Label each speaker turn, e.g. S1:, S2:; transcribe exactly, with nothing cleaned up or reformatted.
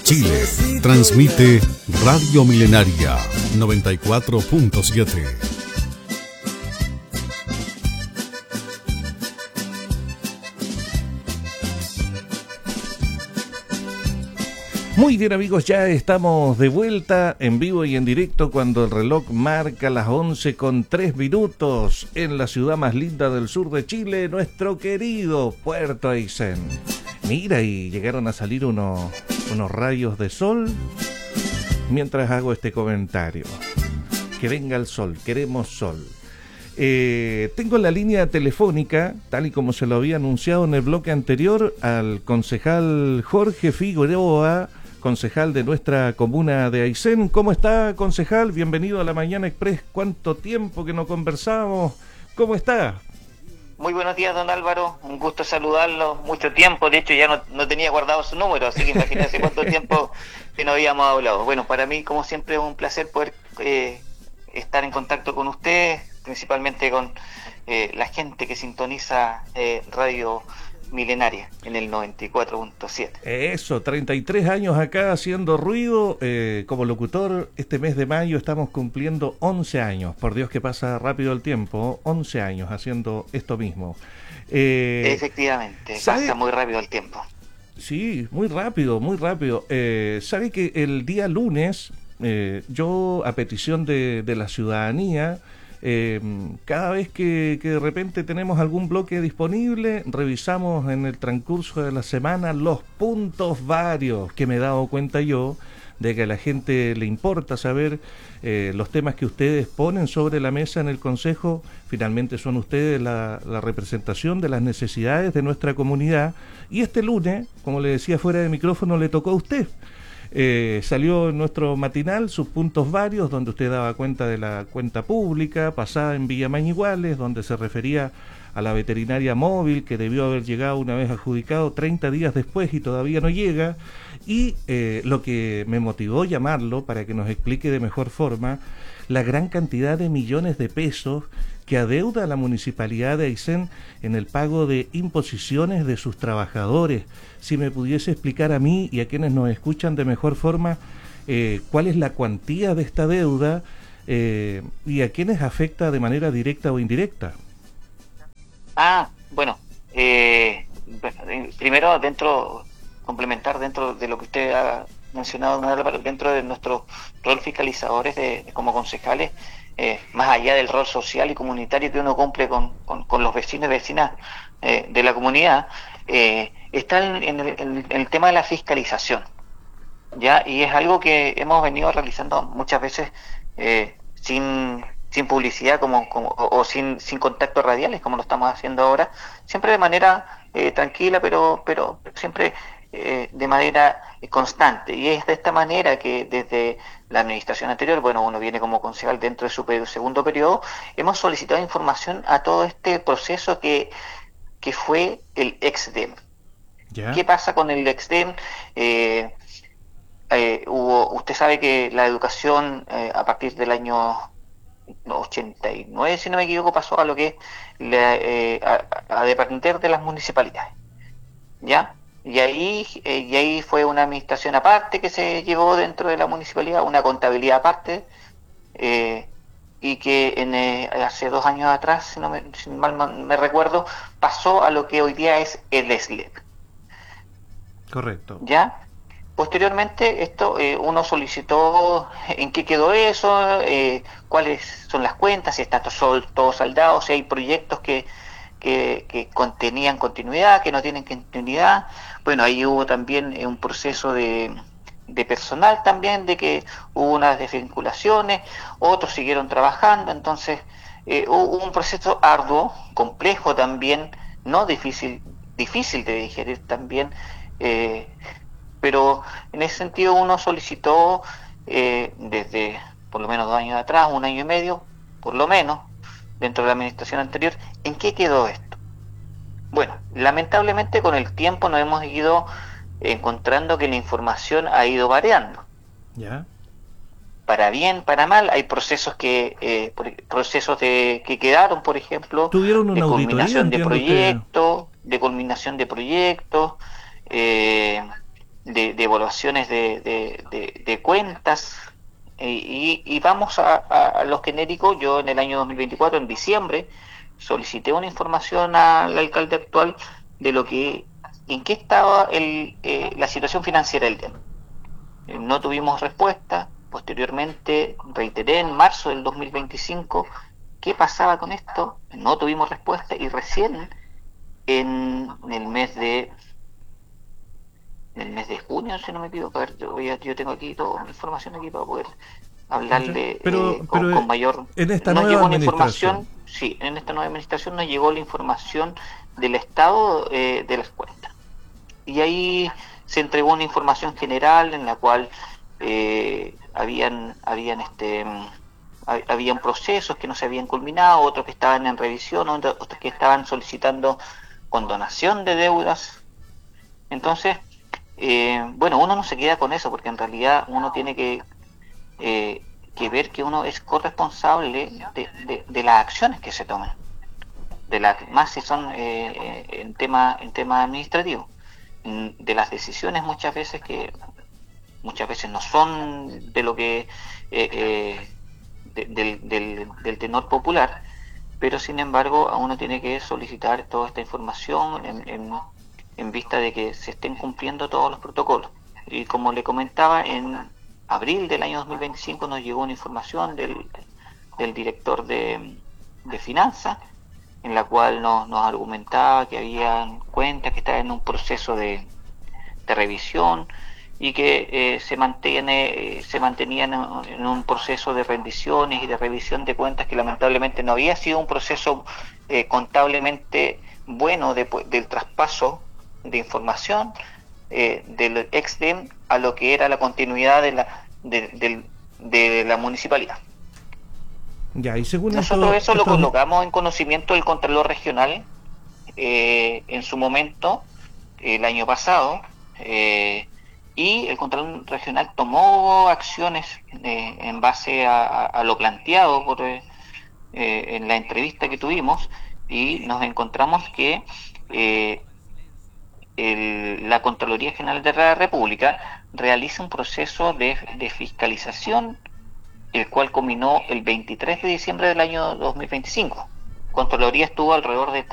S1: Chile. Transmite Radio Milenaria noventa y cuatro punto siete.
S2: Muy bien, amigos, ya estamos de vuelta en vivo y en directo cuando el reloj marca las once con tres minutos en la ciudad más linda del sur de Chile, nuestro querido Puerto Aysén. Mira, y llegaron a salir unos, unos rayos de sol mientras hago este comentario. Que venga el sol, queremos sol. Eh, tengo en la línea telefónica, tal y como se lo había anunciado en el bloque anterior, al concejal Jorge Figueroa, concejal de nuestra comuna de Aysén. ¿Cómo está, concejal? Bienvenido a la Mañana Express. ¿Cuánto tiempo que no conversamos? ¿Cómo está?
S3: Muy buenos días, don Álvaro. Un gusto saludarlo. Mucho tiempo, de hecho ya no, no tenía guardado su número, así que imagínense cuánto tiempo que no habíamos hablado. Bueno, para mí, como siempre, es un placer poder eh, estar en contacto con usted, principalmente con eh, la gente que sintoniza eh, Radio Milenaria en el noventa y cuatro punto siete.
S2: Eso, treinta y tres años acá haciendo ruido eh, como locutor. Este mes de mayo estamos cumpliendo once años. Por Dios que pasa rápido el tiempo. once años haciendo esto mismo.
S3: Eh, Efectivamente, ¿sabe? Pasa muy rápido el tiempo.
S2: Sí, muy rápido, muy rápido. Eh, ¿Sabe que el día lunes, eh, yo a petición de, de la ciudadanía, Eh, cada vez que, que de repente tenemos algún bloque disponible, revisamos en el transcurso de la semana los puntos varios, que me he dado cuenta yo de que a la gente le importa saber eh, los temas que ustedes ponen sobre la mesa en el Consejo. Finalmente son ustedes la, la representación de las necesidades de nuestra comunidad, y este lunes, como le decía fuera de micrófono, le tocó a usted. Eh, salió en nuestro matinal sus puntos varios, donde usted daba cuenta de la cuenta pública pasada en Villa Mañiguales, donde se refería a la veterinaria móvil que debió haber llegado una vez adjudicado treinta días después y todavía no llega, y eh, lo que me motivó llamarlo para que nos explique de mejor forma la gran cantidad de millones de pesos que adeuda a la Municipalidad de Aysén en el pago de imposiciones de sus trabajadores. Si me pudiese explicar a mí y a quienes nos escuchan de mejor forma eh, cuál es la cuantía de esta deuda eh, y a quienes afecta de manera directa o indirecta.
S3: Ah, bueno, eh, primero dentro, complementar dentro de lo que usted ha mencionado, dentro de nuestro rol fiscalizadores de, de como concejales, eh, más allá del rol social y comunitario que uno cumple con, con, con los vecinos y vecinas eh, de la comunidad, eh, está en, en, el, en el tema de la fiscalización, ya, y es algo que hemos venido realizando muchas veces eh, sin sin publicidad como, como o, o sin sin contactos radiales como lo estamos haciendo ahora, siempre de manera eh, tranquila, pero pero siempre eh, de manera eh, constante, y es de esta manera que desde la administración anterior, bueno, uno viene como concejal dentro de su periodo, segundo periodo, hemos solicitado información a todo este proceso que que fue el EXDEM. ¿Ya? ¿Qué pasa con el EXDEM? Eh, eh, hubo, usted sabe que la educación eh, a partir del año ochenta y nueve, si no me equivoco, pasó a lo que la, eh, a, a depender de las municipalidades, ¿ya? Y ahí eh, y ahí fue una administración aparte que se llevó dentro de la municipalidad, una contabilidad aparte, eh, y que en, eh, hace dos años atrás, si no me, si mal me recuerdo, pasó a lo que hoy día es el S L E P.
S2: Correcto.
S3: ¿Ya? Posteriormente, esto eh, uno solicitó en qué quedó eso, eh, cuáles son las cuentas, si está todo, todo saldado, si hay proyectos que, que, que contenían continuidad, que no tienen continuidad. Bueno, ahí hubo también eh, un proceso de, de personal también, de que hubo unas desvinculaciones, otros siguieron trabajando, entonces eh, hubo un proceso arduo, complejo también, no difícil, difícil de digerir también, eh, pero en ese sentido uno solicitó eh, desde por lo menos dos años atrás, un año y medio, por lo menos, dentro de la administración anterior, ¿en qué quedó esto? Bueno, lamentablemente con el tiempo nos hemos ido encontrando que la información ha ido variando.
S2: ¿Ya?
S3: Para bien, para mal, hay procesos que eh, procesos de que quedaron, por ejemplo,
S2: ¿tuvieron una
S3: de culminación de proyectos,
S2: usted?
S3: de culminación de proyectos, eh, de, de evaluaciones de, de, de, de cuentas, eh, y, y vamos a, a, a los genéricos. Yo en el año dos mil veinticuatro, en diciembre, solicité una información al alcalde actual de lo que, en qué estaba el, eh, la situación financiera del D E M. No tuvimos respuesta. Posteriormente reiteré en marzo del dos mil veinticinco qué pasaba con esto, no tuvimos respuesta, y recién en el mes de en el mes de junio, si no me equivoco, a ver, yo, yo tengo aquí toda la información aquí para poder hablarle
S2: pero,
S3: eh, con,
S2: pero
S3: con mayor.
S2: en esta
S3: nos
S2: nueva
S3: llegó la
S2: administración.
S3: información, sí, en esta nueva administración nos llegó la información del estado eh, de las cuentas, y ahí se entregó una información general en la cual eh, habían habían este habían procesos que no se habían culminado, otros que estaban en revisión, otros que estaban solicitando condonación de deudas. Entonces, eh, bueno, uno no se queda con eso, porque en realidad uno tiene que eh, que ver que uno es corresponsable de, de, de las acciones que se toman, de la, más si son eh, en tema en tema administrativo, de las decisiones muchas veces que muchas veces no son de lo que eh, eh, de, del, del, del tenor popular, pero sin embargo a uno tiene que solicitar toda esta información en, en, en vista de que se estén cumpliendo todos los protocolos. Y como le comentaba, en abril del año dos mil veinticinco nos llegó una información del, del director de, de finanzas, en la cual nos, nos argumentaba que había cuentas que estaban en un proceso de, de revisión, y que eh, se mantiene eh, se mantenían en, en un proceso de rendiciones y de revisión de cuentas, que lamentablemente no había sido un proceso eh, contablemente bueno de, del traspaso de información eh, del ex D E M a lo que era la continuidad de la de, de, de la municipalidad.
S2: Ya, y según
S3: nosotros
S2: esto,
S3: eso lo
S2: esto...
S3: colocamos en conocimiento del Contralor Regional eh, en su momento, el año pasado, eh, y el Contralor Regional tomó acciones eh, en base a, a, a lo planteado por, eh, en la entrevista que tuvimos, y nos encontramos que eh, el, la Contraloría General de la República realiza un proceso de, de fiscalización, el cual culminó el veintitrés de diciembre del año dos mil veinticinco. Contraloría estuvo alrededor de